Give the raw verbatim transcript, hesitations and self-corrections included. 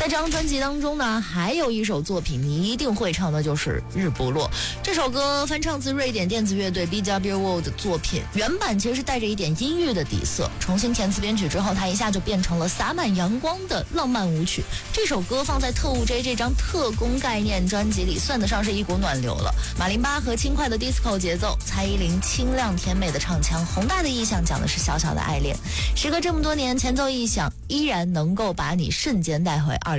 在这张专辑当中呢，还有一首作品你一定会唱的，就是《日不落》。这首歌翻唱自瑞典电子乐队 B W O 的作品，原版其实是带着一点阴郁的底色，重新填词编曲之后，它一下就变成了洒满阳光的浪漫舞曲。这首歌放在特务 J 这张特工概念专辑里，算得上是一股暖流了。马林巴和轻快的 disco 节奏，蔡依林清亮甜美的唱腔，宏大的意象讲的是小小的爱恋。时隔这么多年，前奏一响，依然能够把你瞬间带回二